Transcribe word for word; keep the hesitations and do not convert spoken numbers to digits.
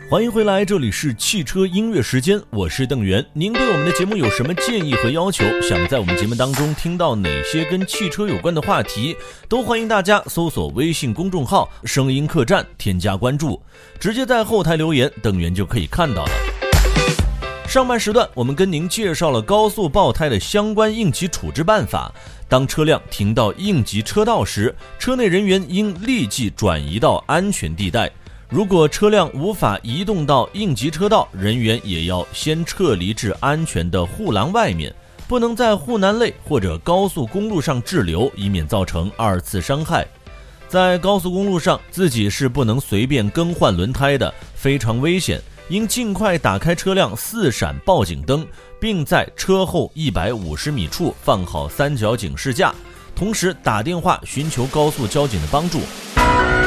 欢迎回来，这里是汽车音乐时间，我是邓源。您对我们的节目有什么建议和要求？想在我们节目当中听到哪些跟汽车有关的话题？都欢迎大家搜索微信公众号声音客栈，添加关注，直接在后台留言，邓源就可以看到了。上半时段我们跟您介绍了高速爆胎的相关应急处置办法。当车辆停到应急车道时，车内人员应立即转移到安全地带。如果车辆无法移动到应急车道，人员也要先撤离至安全的护栏外面，不能在护栏内或者高速公路上滞留，以免造成二次伤害。在高速公路上，自己是不能随便更换轮胎的，非常危险，应尽快打开车辆四闪报警灯，并在车后一百五十米处放好三角警示架，同时打电话寻求高速交警的帮助。